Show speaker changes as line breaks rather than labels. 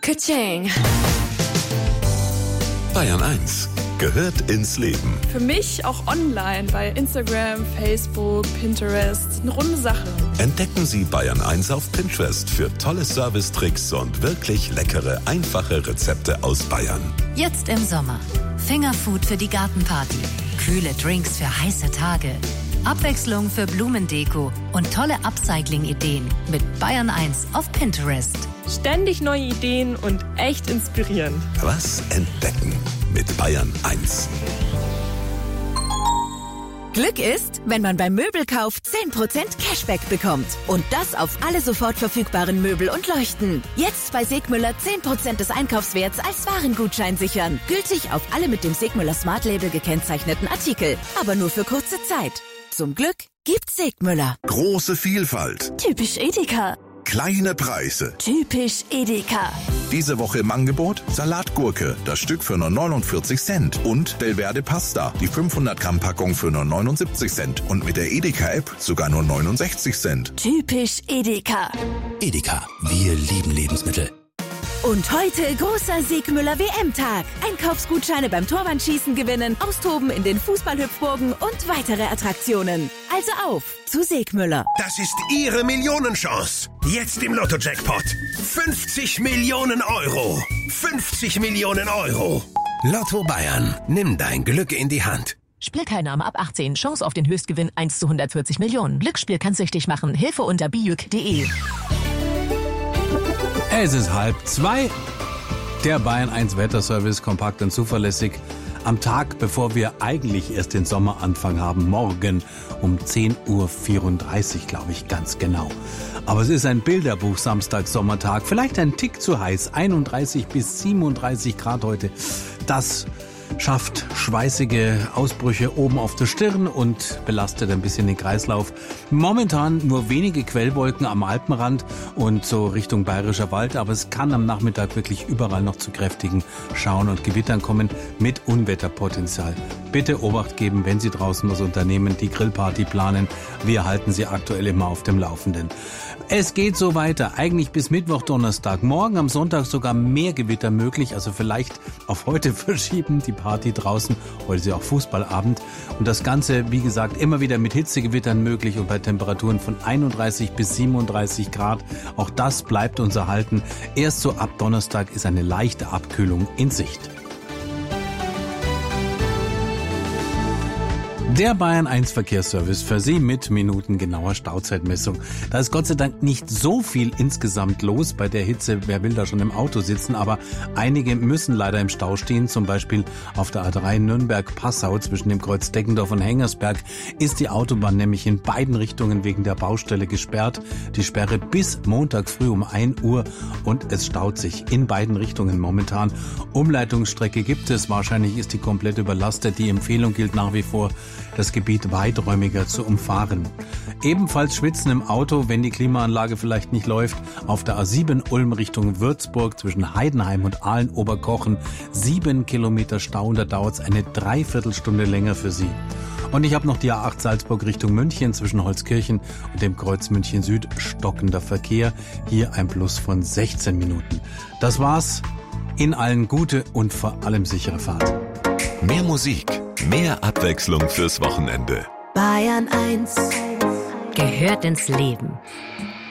Ka-ching.
Bayern 1 gehört ins Leben.
Für mich auch online bei Instagram, Facebook, Pinterest. Eine runde Sache.
Entdecken Sie Bayern 1 auf Pinterest für tolle Servicetricks und wirklich leckere, einfache Rezepte aus Bayern.
Jetzt im Sommer. Fingerfood für die Gartenparty. Kühle Drinks für heiße Tage. Abwechslung für Blumendeko und tolle Upcycling-Ideen mit Bayern 1 auf Pinterest.
Ständig neue Ideen und echt inspirierend.
Was entdecken mit Bayern 1.
Glück ist, wenn man beim Möbelkauf 10% Cashback bekommt. Und das auf alle sofort verfügbaren Möbel und Leuchten. Jetzt bei Segmüller 10% des Einkaufswerts als Warengutschein sichern. Gültig auf alle mit dem Segmüller Smart Label gekennzeichneten Artikel. Aber nur für kurze Zeit. Zum Glück gibt's Segmüller.
Große Vielfalt.
Typisch Edeka.
Kleine Preise.
Typisch Edeka.
Diese Woche im Angebot Salatgurke, das Stück für nur 49 Cent. Und Belverde Pasta, die 500 Gramm Packung für nur 79 Cent. Und mit der Edeka-App sogar nur 69 Cent.
Typisch Edeka.
Edeka, wir lieben Lebensmittel.
Und heute großer Segmüller WM-Tag. Einkaufsgutscheine beim Torwandschießen gewinnen, austoben in den Fußballhüpfburgen und weitere Attraktionen. Also auf zu Segmüller.
Das ist Ihre Millionenchance. Jetzt im Lotto-Jackpot. 50 Millionen Euro. 50 Millionen Euro. Lotto Bayern. Nimm dein Glück in die Hand.
Spielteilnahme ab 18. Chance auf den Höchstgewinn 1 zu 140 Millionen. Glücksspiel kann süchtig machen. Hilfe unter bijuk.de.
Es ist 1:30. Der Bayern 1 Wetterservice, kompakt und zuverlässig. Am Tag, bevor wir eigentlich erst den Sommeranfang haben, morgen um 10:34 Uhr, glaube ich, ganz genau. Aber es ist ein Bilderbuch-Samstag-Sommertag. Vielleicht ein Tick zu heiß. 31 bis 37 Grad heute. Das schafft schweißige Ausbrüche oben auf der Stirn und belastet ein bisschen den Kreislauf. Momentan nur wenige Quellwolken am Alpenrand und so Richtung Bayerischer Wald, aber es kann am Nachmittag wirklich überall noch zu kräftigen Schauern und Gewittern kommen mit Unwetterpotenzial. Bitte Obacht geben, wenn Sie draußen was unternehmen, die Grillparty planen. Wir halten Sie aktuell immer auf dem Laufenden. Es geht so weiter, eigentlich bis Mittwoch, Donnerstag. Morgen am Sonntag sogar mehr Gewitter möglich, also vielleicht auf heute verschieben, die Party draußen. Heute ist ja auch Fußballabend. Und das Ganze, wie gesagt, immer wieder mit Hitzegewittern möglich und bei Temperaturen von 31 bis 37 Grad. Auch das bleibt uns erhalten. Erst so ab Donnerstag ist eine leichte Abkühlung in Sicht. Der Bayern 1 Verkehrsservice für Sie mit minutengenauer Stauzeitmessung. Da ist Gott sei Dank nicht so viel insgesamt los bei der Hitze. Wer will da schon im Auto sitzen? Aber einige müssen leider im Stau stehen. Zum Beispiel auf der A3 Nürnberg-Passau zwischen dem Kreuz Deggendorf und Hengersberg ist die Autobahn nämlich in beiden Richtungen wegen der Baustelle gesperrt. Die Sperre bis Montag früh um 1 Uhr und es staut sich in beiden Richtungen momentan. Umleitungsstrecke gibt es. Wahrscheinlich ist die komplett überlastet. Die Empfehlung gilt nach wie vor, das Gebiet weiträumiger zu umfahren. Ebenfalls schwitzen im Auto, wenn die Klimaanlage vielleicht nicht läuft, auf der A7 Ulm Richtung Würzburg zwischen Heidenheim und Aalen-Oberkochen 7 Kilometer Stau und da dauert es eine Dreiviertelstunde länger für Sie. Und ich habe noch die A8 Salzburg Richtung München zwischen Holzkirchen und dem Kreuz München Süd stockender Verkehr. Hier ein Plus von 16 Minuten. Das war's. In allen gute und vor allem sichere Fahrt.
Mehr Musik, mehr Abwechslung fürs Wochenende.
Bayern 1
Gehört ins Leben.